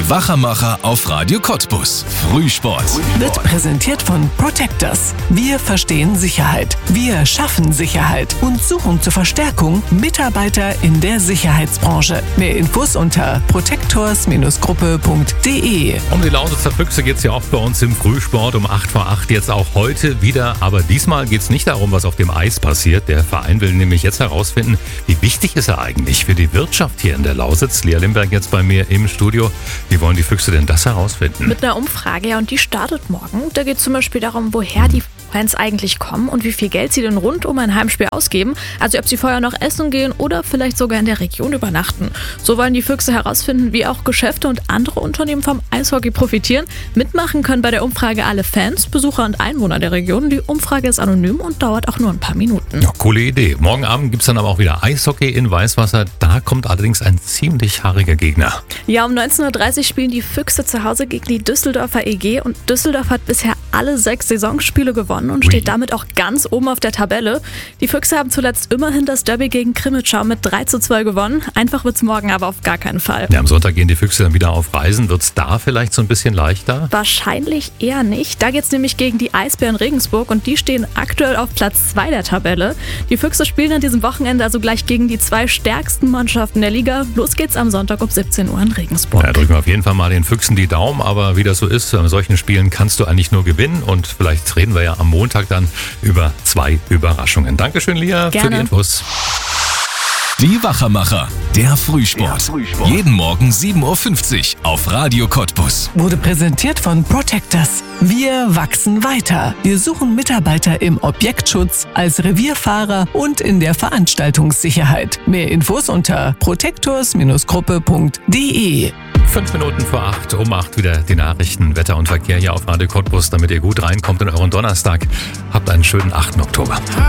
Die Wachermacher auf Radio Cottbus. Frühsport. Wird präsentiert von Protectors. Wir verstehen Sicherheit. Wir schaffen Sicherheit und suchen zur Verstärkung Mitarbeiter in der Sicherheitsbranche. Mehr Infos unter protectors-gruppe.de. Um die Lausitzer Füchse geht es ja oft bei uns im Frühsport um 8:08, jetzt auch heute wieder. Aber diesmal geht es nicht darum, was auf dem Eis passiert. Der Verein will nämlich jetzt herausfinden, wie wichtig ist er eigentlich für die Wirtschaft hier in der Lausitz. Lea Limberg jetzt bei mir im Studio. Wie wollen die Füchse denn das herausfinden? Mit einer Umfrage, ja, und die startet morgen. Da geht es zum Beispiel darum, woher die Fans eigentlich kommen und wie viel Geld sie denn rund um ein Heimspiel ausgeben. Also ob sie vorher noch essen gehen oder vielleicht sogar in der Region übernachten. So wollen die Füchse herausfinden, wie auch Geschäfte und andere Unternehmen vom Eishockey profitieren. Mitmachen können bei der Umfrage alle Fans, Besucher und Einwohner der Region. Die Umfrage ist anonym und dauert auch nur ein paar Minuten. Ja, coole Idee. Morgen Abend gibt es dann aber auch wieder Eishockey in Weißwasser. Da kommt allerdings ein ziemlich haariger Gegner. Ja, um 19:30 Uhr spielen die Füchse zu Hause gegen die Düsseldorfer EG und Düsseldorf hat bisher alle 6 Saisonspiele gewonnen und steht damit auch ganz oben auf der Tabelle. Die Füchse haben zuletzt immerhin das Derby gegen Krimitschau mit 3:2 gewonnen. Einfach wird's morgen aber auf gar keinen Fall. Ja, am Sonntag gehen die Füchse dann wieder auf Reisen. Wird's da vielleicht so ein bisschen leichter? Wahrscheinlich eher nicht. Da geht's nämlich gegen die Eisbären Regensburg und die stehen aktuell auf Platz 2 der Tabelle. Die Füchse spielen an diesem Wochenende also gleich gegen die 2 stärksten Mannschaften der Liga. Los geht's am Sonntag um 17 Uhr in Regensburg. Ja, drücken wir auf jeden Fall mal den Füchsen die Daumen, aber wie das so ist, an solchen Spielen kannst du eigentlich nur gewinnen und vielleicht reden wir ja am Montag dann über 2 Überraschungen. Dankeschön, Lea, für die Infos. Die Wachermacher, der Frühsport. Jeden Morgen 7:50 Uhr auf Radio Cottbus. Wurde präsentiert von Protectors. Wir wachsen weiter. Wir suchen Mitarbeiter im Objektschutz, als Revierfahrer und in der Veranstaltungssicherheit. Mehr Infos unter protectors-gruppe.de. 5 Minuten vor 8, um 8 wieder die Nachrichten, Wetter und Verkehr hier auf Radio Cottbus, damit ihr gut reinkommt in euren Donnerstag. Habt einen schönen 8. Oktober.